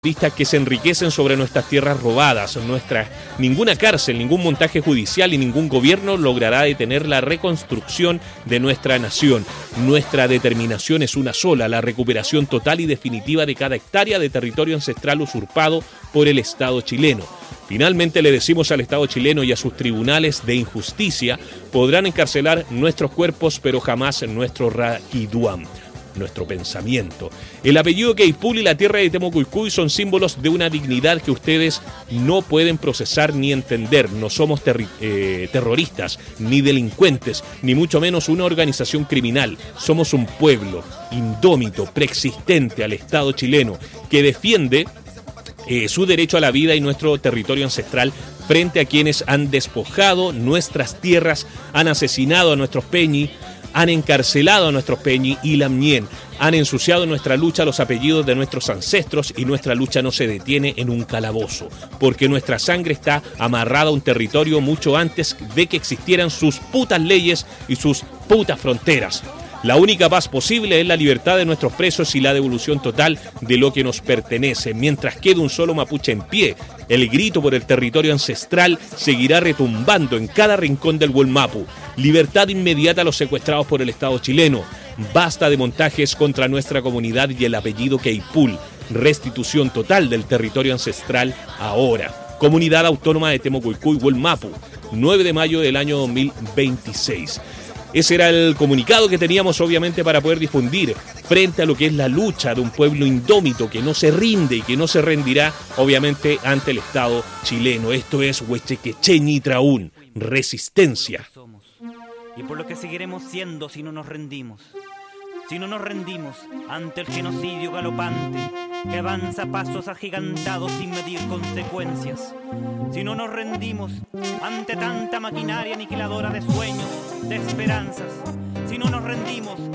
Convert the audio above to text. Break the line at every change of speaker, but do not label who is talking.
Que se enriquecen sobre nuestras tierras robadas. Ninguna cárcel, ningún montaje judicial y ningún gobierno logrará detener la reconstrucción de nuestra nación. Nuestra determinación es una sola: la recuperación total y definitiva de cada hectárea de territorio ancestral usurpado por el Estado chileno. Finalmente le decimos al Estado chileno y a sus tribunales de injusticia: podrán encarcelar nuestros cuerpos, pero jamás nuestro Raquiduam, nuestro pensamiento. El apellido Queipul y la tierra de Temocuycuy son símbolos de una dignidad que ustedes no pueden procesar ni entender. No somos terroristas, ni delincuentes, ni mucho menos una organización criminal. Somos un pueblo indómito, preexistente al Estado chileno, que defiende su derecho a la vida y nuestro territorio ancestral frente a quienes han despojado nuestras tierras, han asesinado a nuestros peñi, han encarcelado a nuestros peñi y lamñén, han ensuciado nuestra lucha los apellidos de nuestros ancestros, y nuestra lucha no se detiene en un calabozo, porque nuestra sangre está amarrada a un territorio mucho antes de que existieran sus putas leyes y sus putas fronteras. La única paz posible es la libertad de nuestros presos y la devolución total de lo que nos pertenece. Mientras quede un solo mapuche en pie, el grito por el territorio ancestral seguirá retumbando en cada rincón del Wallmapu. Libertad inmediata a los secuestrados por el Estado chileno. Basta de montajes contra nuestra comunidad y el apellido Queipul. Restitución total del territorio ancestral ahora. Comunidad Autónoma de Temocuycuy, Wallmapu, 9 de mayo del año 2026. Ese era el comunicado que teníamos, obviamente, para poder difundir frente a lo que es la lucha de un pueblo indómito que no se rinde y que no se rendirá, obviamente, ante el Estado chileno. Esto es Huechequecheñi Traún, resistencia.
Y por lo que seguiremos siendo si no nos rendimos. Si no nos rendimos ante el genocidio galopante que avanza a pasos agigantados sin medir consecuencias. Si no nos rendimos ante tanta maquinaria aniquiladora de sueños, de esperanzas. Si no nos rendimos